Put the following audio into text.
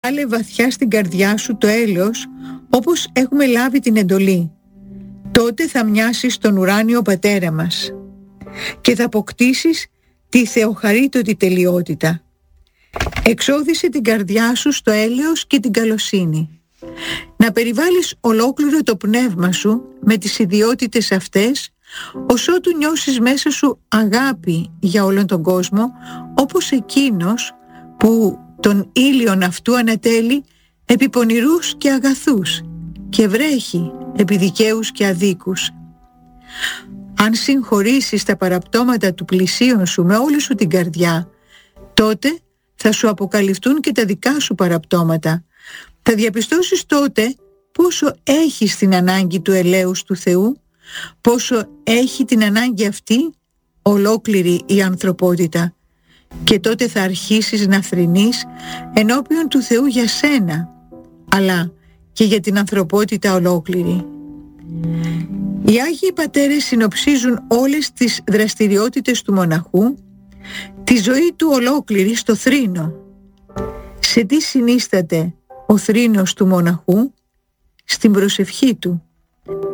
Βάλε βαθιά στην καρδιά σου το έλεος, όπως έχουμε λάβει την εντολή. Τότε θα μοιάσεις στον ουράνιο πατέρα μας και θα αποκτήσεις τη θεοχαρίτωτη τελειότητα. Εξώθησε την καρδιά σου στο έλεος και την καλοσύνη. Να περιβάλλεις ολόκληρο το πνεύμα σου με τις ιδιότητες αυτές, ωσότου νιώσεις μέσα σου αγάπη για όλον τον κόσμο, όπως εκείνος που τον ήλιον αυτού ανατέλει επί πονηρούς και αγαθούς και βρέχει επί δικαίους και αδίκους. Αν συγχωρήσεις τα παραπτώματα του πλησίον σου με όλη σου την καρδιά, τότε θα σου αποκαλυφθούν και τα δικά σου παραπτώματα. Θα διαπιστώσεις τότε πόσο έχεις την ανάγκη του ελέους του Θεού, πόσο έχει την ανάγκη αυτή ολόκληρη η ανθρωπότητα, και τότε θα αρχίσεις να θρηνείς ενώπιον του Θεού για σένα, αλλά και για την ανθρωπότητα ολόκληρη. Οι Άγιοι Πατέρες συνοψίζουν όλες τις δραστηριότητες του μοναχού, τη ζωή του ολόκληρη στο θρήνο. Σε τι συνίσταται ο θρήνος του μοναχού? Στην προσευχή του.